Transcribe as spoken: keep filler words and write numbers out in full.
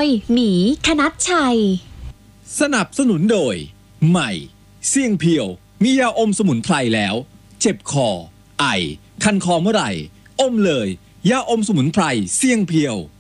หมีธนัชชัยสนับสนุนโดยใหม่เสี่ยงเพียวมียาอมสมุนไพรแล้วเจ็บคอไอคันคอเมื่อไหร่อมเลยยาอมสมุนไพรเสี่ยงเพียว